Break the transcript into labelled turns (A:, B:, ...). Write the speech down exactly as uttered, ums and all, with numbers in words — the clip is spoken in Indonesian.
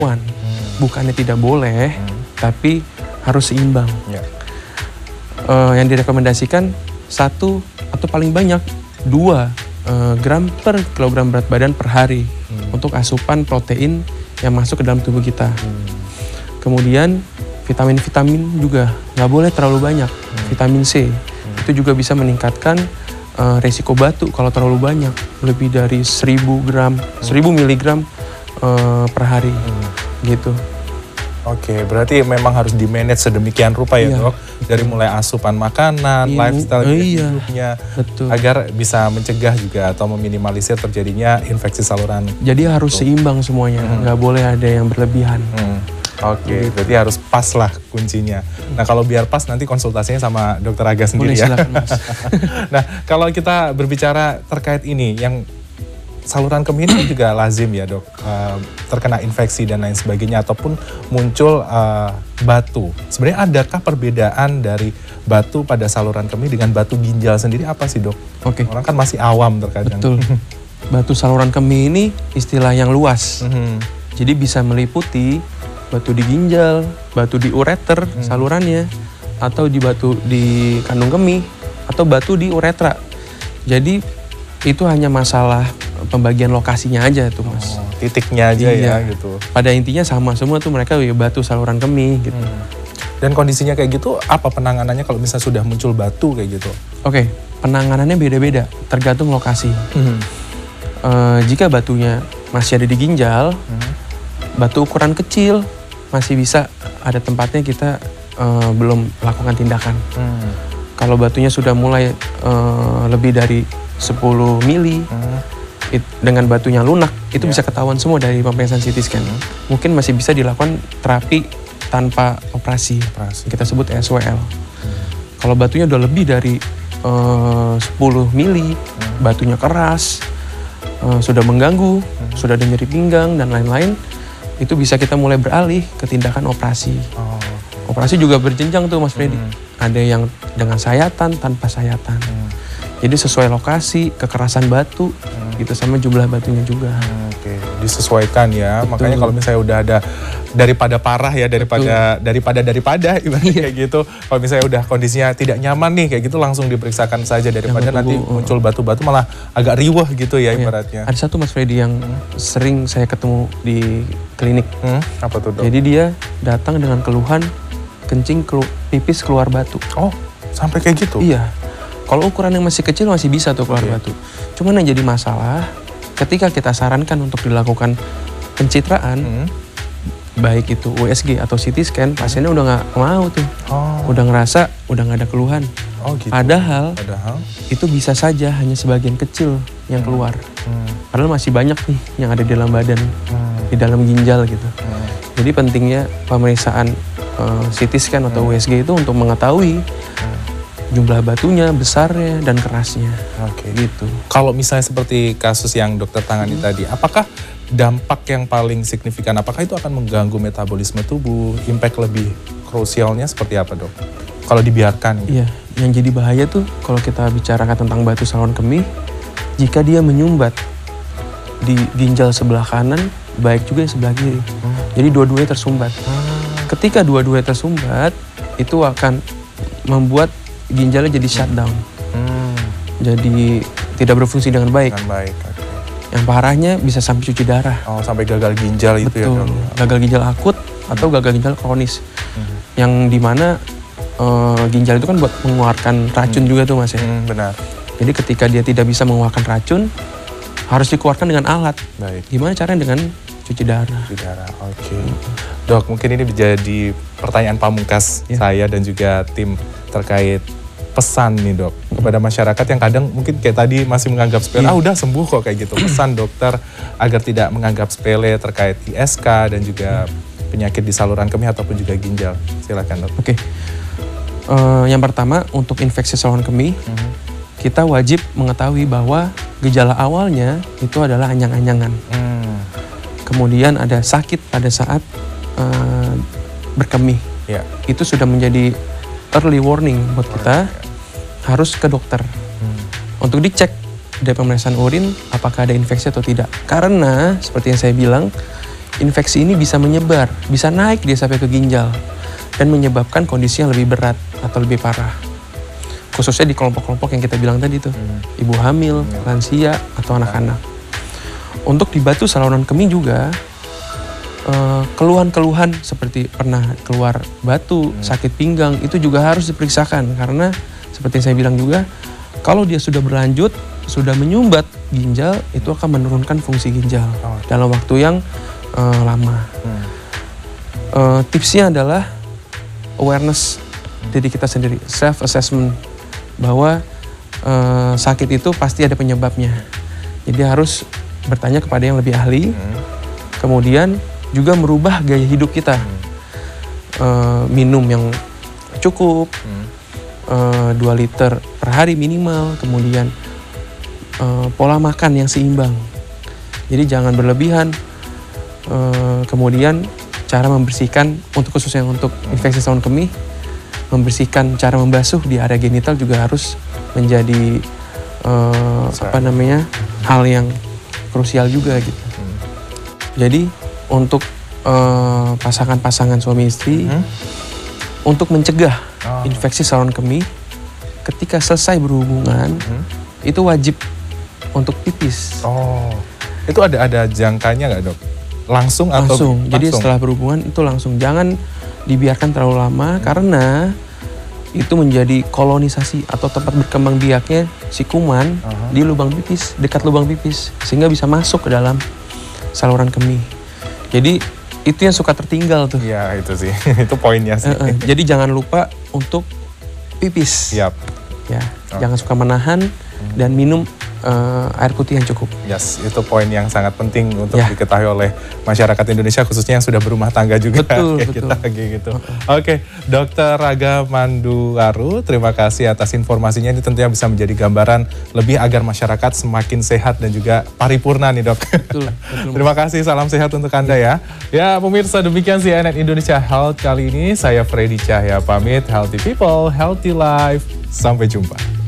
A: Hmm. Bukannya tidak boleh, hmm. tapi harus seimbang. Yeah. Uh, yang direkomendasikan satu atau paling banyak dua uh, gram per kilogram berat badan per hari hmm. untuk asupan protein yang masuk ke dalam tubuh kita. Hmm. Kemudian vitamin-vitamin juga nggak boleh terlalu banyak. Hmm. Vitamin C hmm. itu juga bisa meningkatkan uh, resiko batu kalau terlalu banyak, lebih dari seribu gram, hmm. seribu miligram uh, per hari, hmm. gitu.
B: Oke, berarti memang harus di-manage sedemikian rupa ya, iya. Dok? Dari mulai asupan makanan, iya. lifestyle
A: oh, iya.
B: hidupnya,
A: betul.
B: Agar bisa mencegah juga atau meminimalisir terjadinya infeksi saluran.
A: Jadi harus betul. Seimbang semuanya, hmm. nggak boleh ada yang berlebihan.
B: Hmm. Oke, gitu. Berarti harus pas lah kuncinya. Nah, kalau biar pas nanti konsultasinya sama dokter Aga sendiri.
A: Boleh,
B: ya.
A: Silakan, Mas.
B: Nah, kalau kita berbicara terkait ini, yang saluran kemih ini juga lazim ya, Dok, uh, terkena infeksi dan lain sebagainya ataupun muncul uh, batu. Sebenarnya adakah perbedaan dari batu pada saluran kemih dengan batu ginjal sendiri apa sih, Dok?
A: Oke.
B: Orang kan masih awam terkadang.
A: Betul. Batu saluran kemih ini istilah yang luas.
B: Mm-hmm.
A: Jadi bisa meliputi batu di ginjal, batu di ureter mm. salurannya, atau di batu di kandung kemih, atau batu di uretra. Jadi itu hanya masalah pembagian lokasinya aja tuh, Mas.
B: Oh, titiknya aja iya. ya gitu.
A: Pada intinya sama semua tuh, mereka ya batu saluran kemih gitu. Hmm.
B: Dan kondisinya kayak gitu, apa penanganannya kalau misalnya sudah muncul batu kayak gitu?
A: Oke, penanganannya beda-beda, tergantung lokasi. Hmm. Uh, jika batunya masih ada di ginjal, hmm. batu ukuran kecil masih bisa ada tempatnya kita uh, belum lakukan tindakan. Hmm. Kalau batunya sudah mulai uh, lebih dari sepuluh mili, hmm. It, dengan batunya lunak, itu yeah. bisa ketahuan semua dari pemeriksaan C T scan. Hmm. Mungkin masih bisa dilakukan terapi tanpa operasi, operasi. Kita sebut S W L. Hmm. Kalau batunya udah lebih dari uh, sepuluh mili, hmm. batunya keras, uh, sudah mengganggu, hmm. sudah ada nyeri pinggang dan lain-lain, itu bisa kita mulai beralih ke tindakan operasi. Oh, okay. Operasi juga berjenjang tuh, Mas Freddy. Hmm. Ada yang dengan sayatan, tanpa sayatan. Hmm. Jadi sesuai lokasi, kekerasan batu, hmm. gitu, sama jumlah batunya juga.
B: Hmm, Oke, okay. Disesuaikan ya. Betul. Makanya kalau misalnya udah ada daripada parah ya, daripada Betul. daripada daripada ibaratnya kayak gitu. Kalau misalnya udah kondisinya tidak nyaman nih kayak gitu, langsung diperiksakan saja daripada ya, nanti uh, muncul batu-batu malah agak riweh gitu ya, ya ibaratnya.
A: Ada satu, Mas Freddy, yang hmm. sering saya ketemu di klinik.
B: Hmm, apa tuh, Dok?
A: Jadi dia datang dengan keluhan kencing kelu pipis keluar batu.
B: Oh, sampai kayak gitu?
A: Iya. Kalau ukuran yang masih kecil masih bisa tuh keluar yeah. batu. Cuman yang jadi masalah ketika kita sarankan untuk dilakukan pencitraan, hmm. baik itu U S G atau C T scan, pasiennya udah nggak mau tuh, oh. udah ngerasa udah nggak ada keluhan.
B: Oh, gitu.
A: Padahal,
B: Padahal
A: itu bisa saja hanya sebagian kecil yang
B: hmm.
A: keluar.
B: Hmm.
A: Padahal masih banyak nih yang ada di dalam badan, hmm. di dalam ginjal gitu. Hmm. Jadi pentingnya pemeriksaan uh, C T scan atau hmm. U S G itu untuk mengetahui hmm. jumlah batunya, besarnya, dan kerasnya.
B: Oke.
A: Gitu.
B: Kalau misalnya seperti kasus yang dokter tangani hmm. tadi, apakah dampak yang paling signifikan, apakah itu akan mengganggu metabolisme tubuh, impact lebih krusialnya seperti apa, Dok? Kalau dibiarkan gitu.
A: Iya, yang jadi bahaya tuh kalau kita bicarakan tentang batu saluran kemih, jika dia menyumbat di ginjal sebelah kanan, baik juga yang sebelah kiri. Hmm. Jadi dua-duanya tersumbat. Hmm. Ketika dua-duanya tersumbat, itu akan membuat ginjalnya jadi shutdown, hmm. jadi tidak berfungsi dengan baik.
B: Dengan baik. Okay.
A: Yang parahnya bisa sampai cuci darah.
B: Oh, sampai gagal ginjal.
A: Betul.
B: Itu ya?
A: Gagal ginjal akut hmm. atau gagal ginjal kronis, hmm. yang dimana uh, ginjal itu kan buat mengeluarkan racun hmm. juga tuh, Mas ya.
B: Hmm, benar.
A: Jadi ketika dia tidak bisa mengeluarkan racun, harus dikeluarkan dengan alat.
B: Baik.
A: Gimana caranya? Dengan cuci darah.
B: Cuci darah, oke. Okay. Dok, mungkin ini menjadi pertanyaan pamungkas ya. Saya dan juga tim terkait pesan nih, Dok, kepada masyarakat yang kadang mungkin kayak tadi masih menganggap sepele, iya. ah udah sembuh kok kayak gitu. Pesan dokter agar tidak menganggap sepele terkait I S K dan juga penyakit di saluran kemih ataupun juga ginjal. Silakan, Dok.
A: Oke. Okay. Uh, yang pertama, untuk infeksi saluran kemih, uh-huh. kita wajib mengetahui bahwa gejala awalnya itu adalah anyang-anyangan. Hmm. Kemudian ada sakit pada saat uh, berkemih.
B: Yeah.
A: Itu sudah menjadi early warning buat kita, harus ke dokter hmm. untuk dicek dari pemeriksaan urin apakah ada infeksi atau tidak. Karena seperti yang saya bilang, infeksi ini bisa menyebar, bisa naik dia sampai ke ginjal dan menyebabkan kondisi yang lebih berat atau lebih parah. Khususnya di kelompok-kelompok yang kita bilang tadi tuh, hmm. ibu hamil, hmm. lansia, atau anak-anak. Untuk di batu saluran kemih juga, uh, keluhan-keluhan seperti pernah keluar batu, hmm. sakit pinggang, itu juga harus diperiksakan. Karena seperti yang saya bilang juga, kalau dia sudah berlanjut, sudah menyumbat ginjal, itu akan menurunkan fungsi ginjal oh. dalam waktu yang uh, lama. Hmm. Uh, tipsnya adalah awareness hmm. diri kita sendiri, self-assessment, bahwa uh, sakit itu pasti ada penyebabnya. Jadi harus bertanya kepada yang lebih ahli, hmm. kemudian juga merubah gaya hidup kita. Hmm. Uh, minum yang cukup, hmm. uh, dua liter per hari minimal, kemudian uh, pola makan yang seimbang. Jadi jangan berlebihan, uh, kemudian cara membersihkan, untuk khususnya untuk infeksi saluran kemih, membersihkan, cara membasuh di area genital juga harus menjadi uh, apa namanya hal yang krusial juga gitu. Hmm. Jadi untuk uh, pasangan-pasangan suami istri, hmm? untuk mencegah oh. infeksi saluran kemih, ketika selesai berhubungan hmm? itu wajib untuk pipis.
B: Oh, itu ada ada jangkanya nggak dok? Langsung atau
A: langsung? Jadi langsung? Setelah berhubungan itu langsung, jangan dibiarkan terlalu lama hmm. karena itu menjadi kolonisasi atau tempat berkembang biaknya si kuman uh-huh. di lubang pipis, dekat lubang pipis, sehingga bisa masuk ke dalam saluran kemih. Jadi itu yang suka tertinggal tuh.
B: Iya itu sih, itu poinnya sih.
A: Uh-uh. Jadi jangan lupa untuk pipis.
B: Siap.
A: Ya, oh. jangan suka menahan hmm. dan minum Uh, air putih yang cukup.
B: Yes, itu poin yang sangat penting untuk
A: ya.
B: diketahui oleh masyarakat Indonesia, khususnya yang sudah berumah tangga juga.
A: Betul,
B: kayak
A: betul.
B: kita kayak gitu. Uh-uh. Oke, okay. Dokter Raga Manduaru, terima kasih atas informasinya. Ini tentunya bisa menjadi gambaran lebih agar masyarakat semakin sehat dan juga paripurna nih dok.
A: Betul, betul.
B: Terima kasih, salam sehat untuk Anda ya. Ya pemirsa, demikian C N N Indonesia Health kali ini. Saya Freddy Cahya pamit. Healthy people, healthy life. Sampai jumpa.